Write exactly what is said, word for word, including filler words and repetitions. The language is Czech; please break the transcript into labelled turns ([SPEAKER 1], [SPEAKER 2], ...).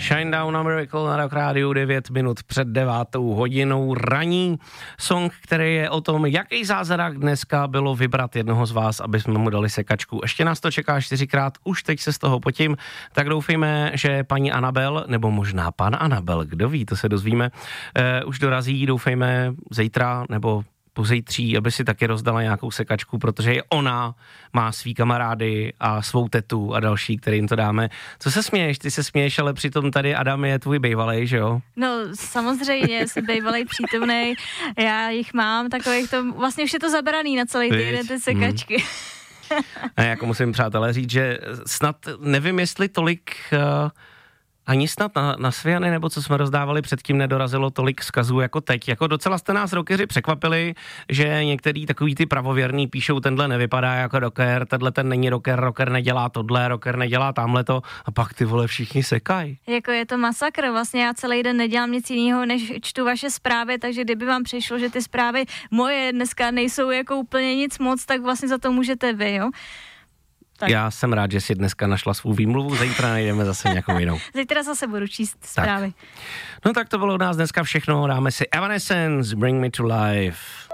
[SPEAKER 1] Shinedown a Miracle na Rock Rádiu, devět minut před devátou hodinou raní. Song, který je o tom, jaký zázrak dneska bylo vybrat jednoho z vás, aby jsme mu dali sekačku. Ještě nás to čeká čtyřikrát, už teď se z toho potím, tak doufejme, že paní Anabel, nebo možná pan Anabel, kdo ví, to se dozvíme, eh, už dorazí, doufejme zítra nebo pozejtří, aby si taky rozdala nějakou sekačku, protože i ona má svý kamarády a svou tetu a další, kterým to dáme. Co se směješ? Ty se směješ, ale přitom tady Adam je tvůj bejvalej, že jo?
[SPEAKER 2] No samozřejmě, jsi bejvalej přítomnej, já jich mám, takových to, vlastně už je to zabraný na celý týden ty sekačky.
[SPEAKER 1] Hmm. A jako musím, přátelé, říct, že snad nevím, jestli tolik... Uh, Ani snad na, na Sviany, nebo co jsme rozdávali předtím, nedorazilo tolik vzkazů jako teď. Jako docela jste nás rockeři překvapili, že některý takový ty pravověrný píšou, tenhle nevypadá jako rocker, tenhle ten není rocker, rocker nedělá tohle, rocker nedělá tamhleto a pak ty vole všichni sekají.
[SPEAKER 2] Jako je to masakr, vlastně já celý den nedělám nic jiného, než čtu vaše zprávy, takže kdyby vám přišlo, že ty zprávy moje dneska nejsou jako úplně nic moc, tak vlastně za to můžete vy, jo? Tak.
[SPEAKER 1] Já jsem rád, že si dneska našla svou výmluvu, zítra najdeme zase nějakou jinou.
[SPEAKER 2] Zítra zase budu číst zprávy.
[SPEAKER 1] Tak. No tak to bylo od nás dneska všechno, dáme si Evanescence, Bring Me to Life.